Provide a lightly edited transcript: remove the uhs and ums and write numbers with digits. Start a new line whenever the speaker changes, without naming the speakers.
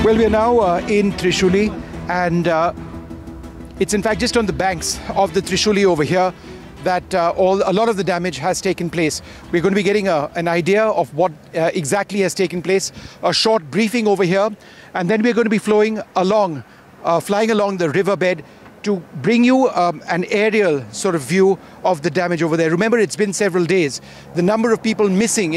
Well, we are now in Trishuli, and it's in fact just on the banks of the Trishuli over here that a lot of the damage has taken place. We're going to be getting an idea of what exactly has taken place, a short briefing over here, and then we're going to be flying along the riverbed to bring you an aerial sort of view of the damage over there. Remember, it's been several days. The number of people missing